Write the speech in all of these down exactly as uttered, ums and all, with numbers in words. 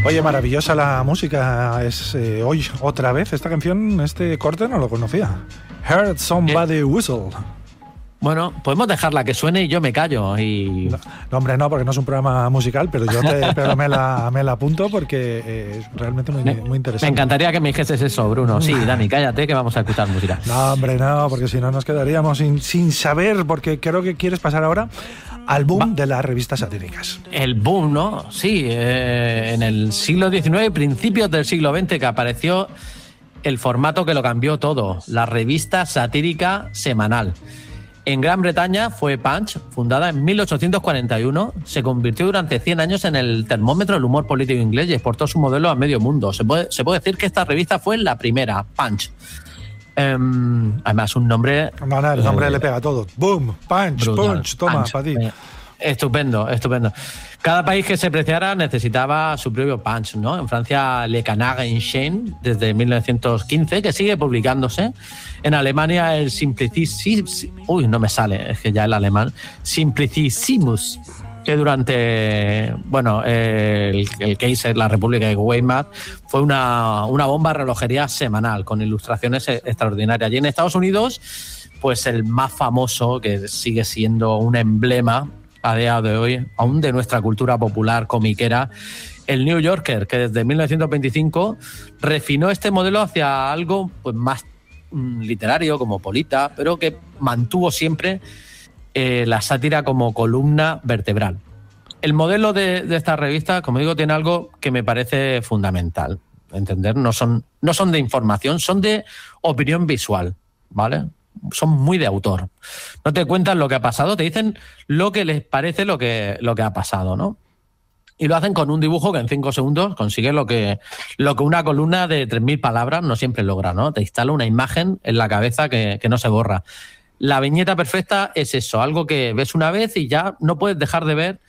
Oye, maravillosa la música. Es eh, hoy otra vez esta canción, este corte no lo conocía. Heard Somebody Whistle. Bueno, podemos dejarla que suene y yo me callo. Y... No, no, hombre, no, porque no es un programa musical, pero yo te, pero me, la, me la apunto porque eh, es realmente muy, muy interesante. Me encantaría que me dijeses eso, Bruno. Sí, Dani, cállate que vamos a escuchar música. No, hombre, no, porque si no nos quedaríamos sin, sin saber, porque creo que quieres pasar ahora al boom de las revistas satíricas. El boom, ¿no? Sí, eh, en el siglo diecinueve, principios del siglo veinte, que apareció el formato que lo cambió todo, la revista satírica semanal. En Gran Bretaña fue Punch, fundada en mil ochocientos cuarenta y uno, se convirtió durante cien años en el termómetro del humor político inglés y exportó su modelo a medio mundo. Se puede, se puede decir que esta revista fue la primera, Punch. Um, además, un nombre... No, no, el nombre eh, le pega a todo. Boom, Punch, brutal. Punch, toma, para ti. Eh, estupendo, estupendo. Cada país que se preciara necesitaba su propio Punch, ¿no? En Francia, Le Canard Enchaîné, desde mil novecientos quince, que sigue publicándose. En Alemania, el Simplicissimus... Uy, no me sale, es que ya el alemán. Simplicissimus, que durante, bueno, el, el Kaiser, la República de Weimar, fue una, una bomba de relojería semanal, con ilustraciones extraordinarias. Y en Estados Unidos, pues el más famoso, que sigue siendo un emblema a día de hoy, aún de nuestra cultura popular comiquera, el New Yorker, que desde mil novecientos veinticinco refinó este modelo hacia algo pues más mm, literario, como Polita, pero que mantuvo siempre eh, la sátira como columna vertebral. El modelo de, de esta revista, como digo, tiene algo que me parece fundamental. ¿Entender? No son, no son de información, son de opinión visual, ¿vale? Son muy de autor. No te cuentan lo que ha pasado, te dicen lo que les parece lo que, lo que ha pasado, ¿no? Y lo hacen con un dibujo que en cinco segundos consigue lo que, lo que una columna de tres mil palabras no siempre logra, ¿no? Te instala una imagen en la cabeza que, que no se borra. La viñeta perfecta es eso, algo que ves una vez y ya no puedes dejar de ver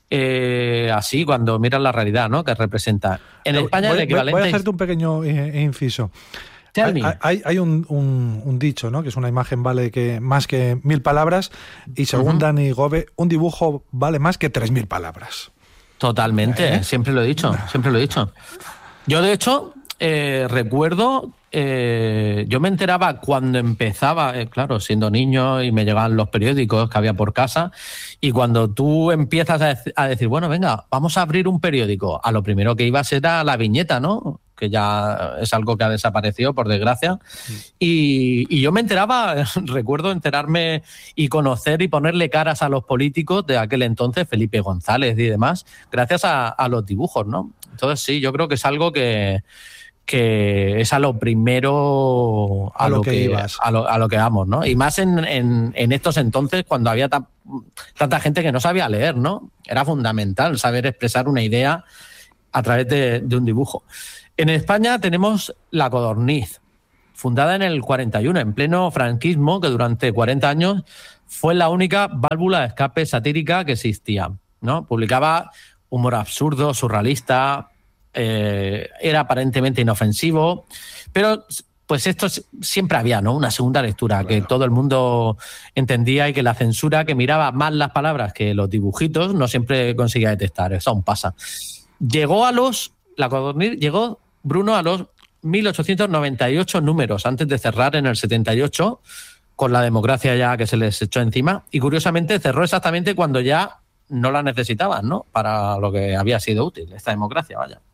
eh, así cuando miras la realidad, ¿no? Que representa. En voy, España el equivalente... Voy a hacerte un pequeño eh, inciso. Hay, hay, hay un, un, un dicho, ¿no? Que es una imagen vale que más que mil palabras y según uh-huh. Dani Gobe, un dibujo vale más que tres mil palabras. Totalmente, ¿Eh? siempre lo he dicho, siempre lo he dicho. Yo de hecho eh, recuerdo, eh, yo me enteraba cuando empezaba, eh, claro, siendo niño y me llegaban los periódicos que había por casa y cuando tú empiezas a, dec- a decir, bueno, venga, vamos a abrir un periódico, a lo primero que ibas era la viñeta, ¿no? Que ya es algo que ha desaparecido, por desgracia. Sí. Y, y yo me enteraba, recuerdo enterarme y conocer y ponerle caras a los políticos de aquel entonces, Felipe González y demás, gracias a, a los dibujos, ¿no? Entonces sí, yo creo que es algo que, que es a lo primero a, a lo, lo que, que ibas. A lo, a lo que vamos, ¿no? Y más en, en, en estos entonces, cuando había ta, tanta gente que no sabía leer, ¿no? Era fundamental saber expresar una idea a través de, de un dibujo. En España tenemos La Codorniz, fundada en el cuarenta y uno, en pleno franquismo, que durante cuarenta años fue la única válvula de escape satírica que existía, ¿no? Publicaba humor absurdo, surrealista, eh, era aparentemente inofensivo, pero pues esto siempre había, ¿no? Una segunda lectura, claro, que todo el mundo entendía y que la censura, que miraba más las palabras que los dibujitos, no siempre conseguía detectar. Eso aún pasa. Llegó a los... La Codorniz llegó... Bruno, a los mil ochocientos noventa y ocho números, antes de cerrar en el setenta y ocho, con la democracia ya que se les echó encima, y curiosamente cerró exactamente cuando ya no la necesitaban, ¿no? Para lo que había sido útil, esta democracia, vaya.